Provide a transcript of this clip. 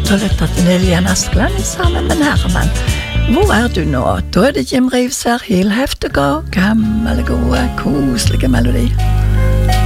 godt å lytte til Lillian Askeland sammen med Herman. Hvor er du nå? Da er det Jim Reeves her, He'll Have to Go, gamle, gode, koselige melodi.